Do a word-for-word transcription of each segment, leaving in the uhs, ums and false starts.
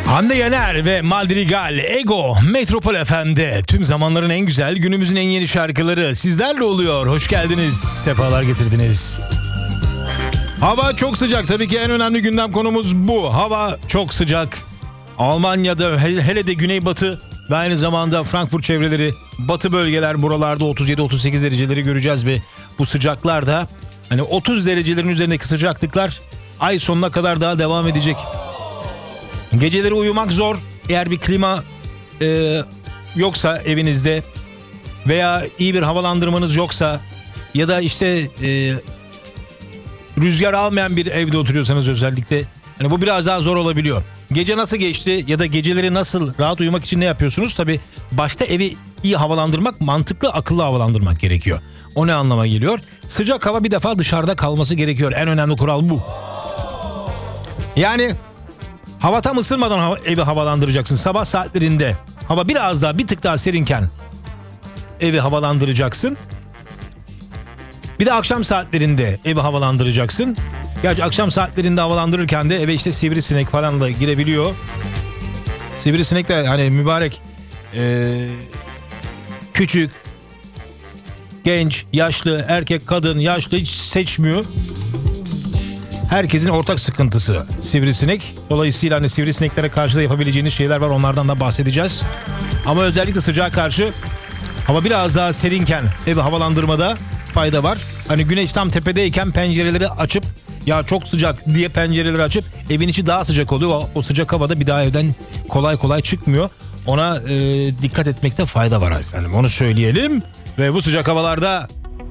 Hande Yener ve Madrigal Ego Metropol F M'de tüm zamanların en güzel, günümüzün en yeni şarkıları sizlerle oluyor. Hoş geldiniz, sefalar getirdiniz. Hava çok sıcak, tabii ki en önemli gündem konumuz bu. Hava çok sıcak. Almanya'da, hele de güneybatı ve aynı zamanda Frankfurt çevreleri, batı bölgeler, buralarda otuz yedi otuz sekiz dereceleri göreceğiz ve bu sıcaklarda hani otuz derecelerin üzerindeki sıcaklıklar ay sonuna kadar daha devam edecek. Geceleri uyumak zor. Eğer bir klima e, yoksa evinizde veya iyi bir havalandırmanız yoksa ya da işte e, rüzgar almayan bir evde oturuyorsanız özellikle hani bu biraz daha zor olabiliyor. Gece nasıl geçti ya da geceleri nasıl rahat uyumak için ne yapıyorsunuz? Tabii başta evi iyi havalandırmak, mantıklı, akıllı havalandırmak gerekiyor. O ne anlama geliyor? Sıcak hava bir defa dışarıda kalması gerekiyor. En önemli kural bu. Yani hava tam ısınmadan hava, evi havalandıracaksın. Sabah saatlerinde hava biraz daha bir tık daha serinken evi havalandıracaksın. Bir de akşam saatlerinde evi havalandıracaksın. Gerçi akşam saatlerinde havalandırırken de eve işte sivrisinek falan da girebiliyor. Sivrisinek de hani mübarek ee, küçük, genç, yaşlı, erkek, kadın, yaşlı hiç seçmiyor. Herkesin ortak sıkıntısı sivrisinek. Dolayısıyla hani sivrisineklere karşı da yapabileceğiniz şeyler var. Onlardan da bahsedeceğiz. Ama özellikle sıcağa karşı hava biraz daha serinken evi havalandırmada fayda var. Hani güneş tam tepedeyken pencereleri açıp ya çok sıcak diye pencereleri açıp evin içi daha sıcak oluyor. O sıcak havada bir daha evden kolay kolay çıkmıyor. Ona e, dikkat etmekte fayda var efendim. Onu söyleyelim. Ve bu sıcak havalarda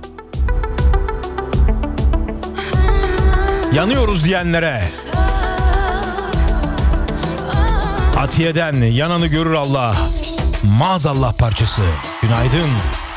yanıyoruz diyenlere Atiye'den yananı görür Allah, maazallah parçası. Günaydın.